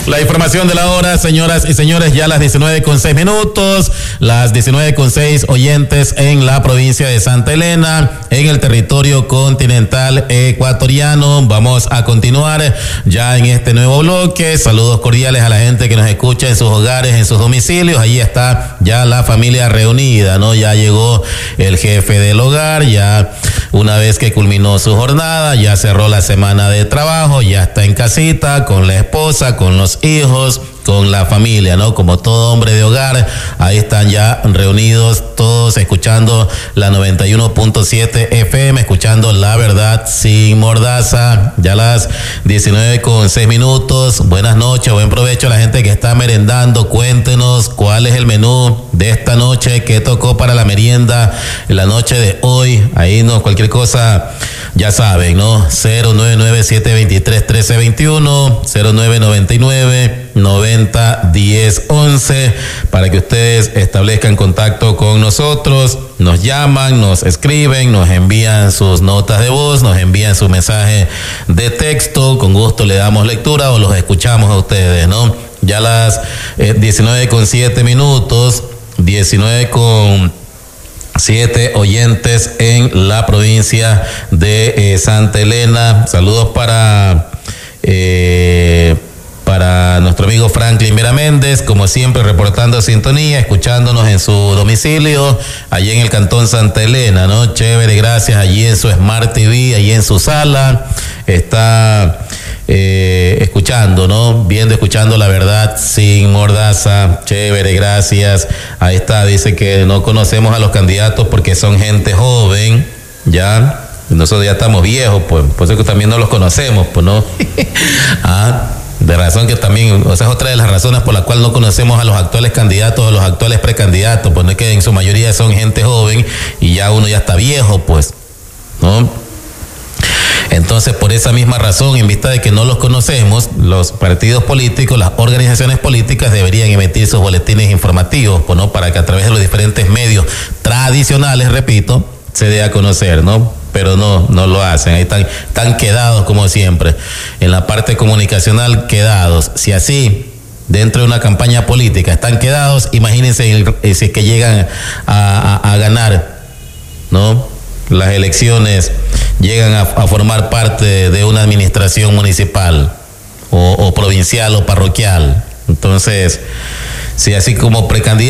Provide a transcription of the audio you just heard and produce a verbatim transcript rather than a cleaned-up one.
La información de la hora, señoras y señores, ya las diecinueve con seis minutos, las diecinueve con seis oyentes en la provincia de Santa Elena, en el territorio continental ecuatoriano. Vamos a continuar ya en este nuevo bloque. Saludos cordiales a la gente que nos escucha en sus hogares, en sus domicilios. Ahí está ya la familia reunida, ¿no? Ya llegó el jefe del hogar, ya una vez que culminó su jornada, ya cerró la semana de trabajo, ya está en casita con la esposa, con los hijos, con la familia, ¿no? Como todo hombre de hogar, ahí están ya reunidos todos escuchando la noventa y uno punto siete F M, escuchando La Verdad Sin Mordaza. Ya las diecinueve con seis minutos. Buenas noches, buen provecho a la gente que está merendando. Cuéntenos cuál es el menú de esta noche, qué tocó para la merienda en la noche de hoy. Ahí no, cualquier cosa, ya saben, ¿no? cero nueve nueve siete dos tres uno tres dos uno, cero nueve nueve nueve noventa diez once, para que ustedes establezcan contacto con nosotros. Nos llaman, nos escriben, nos envían sus notas de voz, nos envían su mensaje de texto. Con gusto le damos lectura o los escuchamos a ustedes, ¿no? Ya las eh, diecinueve con siete minutos, diecinueve con siete oyentes en la provincia de eh, Santa Elena. Saludos para eh, para nuestro amigo Franklin Mira Méndez, como siempre reportando sintonía, escuchándonos en su domicilio, allí en el Cantón Santa Elena, ¿no? Chévere, gracias, allí en su Smart T V, allí en su sala, está eh, escuchando, ¿no? Viendo, escuchando La Verdad Sin Mordaza. Chévere, gracias. Ahí está, dice que no conocemos a los candidatos porque son gente joven, ya. Nosotros ya estamos viejos, pues, por eso que también no los conocemos, pues, ¿no? Ah, de razón que también, o sea, es otra de las razones por la cual no conocemos a los actuales candidatos, a los actuales precandidatos, pues no es que en su mayoría son gente joven y ya uno ya está viejo, pues, ¿no? Entonces, por esa misma razón, en vista de que no los conocemos, los partidos políticos, las organizaciones políticas deberían emitir sus boletines informativos, pues, ¿no? Para que a través de los diferentes medios tradicionales, repito, se dé a conocer, ¿no? Pero no, no lo hacen. Ahí están, están quedados como siempre. En la parte comunicacional, quedados. Si así, dentro de una campaña política, están quedados, imagínense el, si es que llegan a, a, a ganar, ¿no? Las elecciones, llegan a, a formar parte de una administración municipal o, o provincial o parroquial. Entonces, si así como precandidato